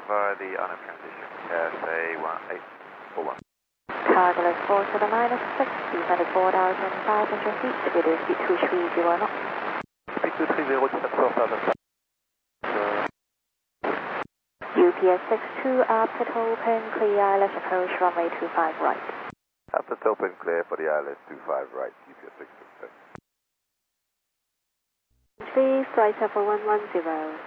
via the unknown transition, KSA 1841. Cargo is 4 to the minus 6, descend at 4,500 feet, speed is 230 knots. Speed 230, descend 4,500. UPS 62, apit open, clear ILS approach runway 25 right. Apit open, clear for the ILS 25 right, UPS 62. 3, flight level 110.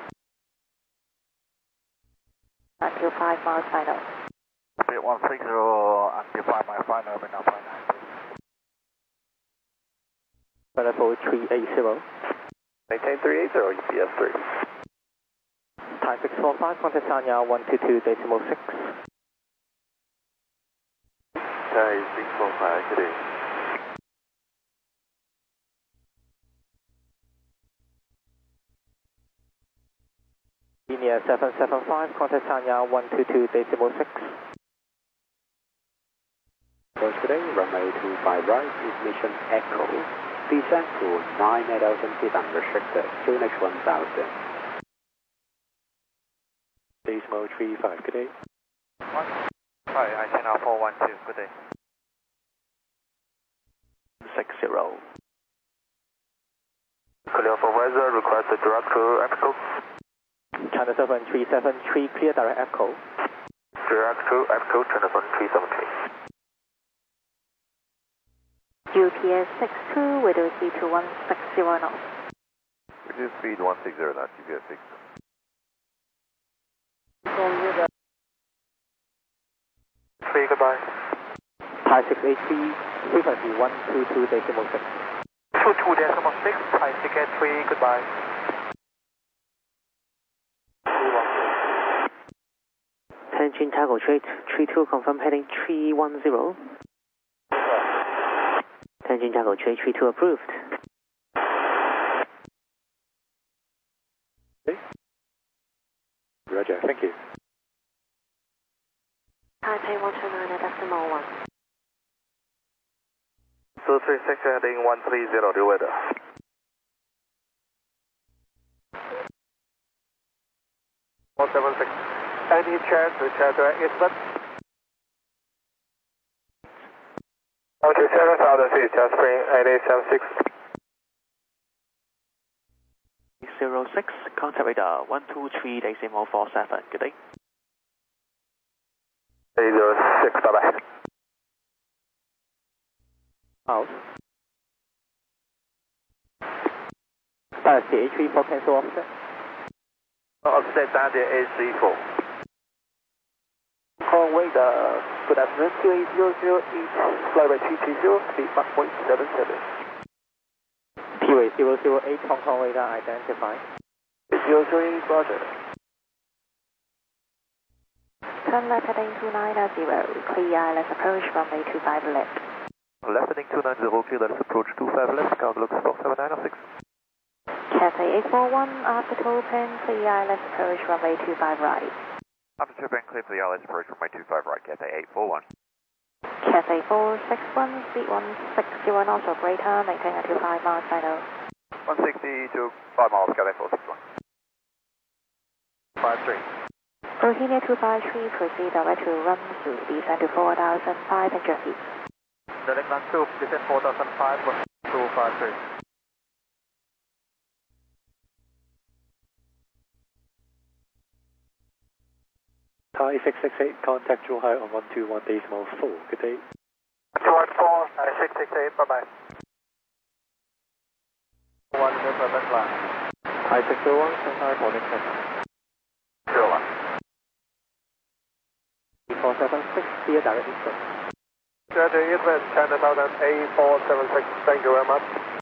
Until 5 miles final. Speed 160, until 5 miles final, open up 590. Level 380. Maintain 380, UPS 3. Thai 645, contact Sanya 122.6. Thai 645, good day. Linear 775, contact Sanya 122.6. Approach today, runway 25 right, ignition echo. Descent to 9,800 feet unrestricted, QNH 1000. Desmo 35, good day. Hi, ICNR 412, good day. 60. Clear for weather, request a direct to ECHO. China 7373, clear direct echo. Direct to ECHO, China 7373. UPS 62, reduce speed to 160 knots. Reduce speed 160 knots, UPS 62. Three, goodbye. Thai 683, frequency 122.6. 22.6, Thai ticket 3, goodbye. Tianjin Cargo Trade 32, confirm heading 310. Tianjin Cargo Trade 32 approved. Roger, thank you. Taipei 129.1. 236 heading 130, the weather. Any chance to chatter eastward? Okay, 7,000 feet, just spring 8876. 06, contact radar 123.47, good day. 806, bye-bye. Out. That's the A34 cancel offset. Offset down to AC4. Conway, good afternoon, 28008, flight 220, speed 5.77. P-Way 008, Hong Kong radar identified. 008, roger. Turn left heading 290, clear ILS approach runway 25 left. Left heading 290, clear, let's approach 25 left, count looks 47906. Cathay 841, after open, clear ILS approach runway 25 right. After trip and clear for the ILS approach from my 25 right, Cathay 841. Cathay 461, speed 160 knots or greater, maintain until 5 miles final. 160 to 5 miles, Cathay 461. 53. Rohini 253, proceed direct to Rumsu, descend to 4,500 feet. Direct land 2, descend 4,500, 253. Thai 668, contact Zhuhai on 121.4, good day. 214, 668, bye-bye. 1 November line. Thai 601, Shanghai connection. 01. 476, clear direct eastward. Roger, Eastward, China Southern A476, thank you very much.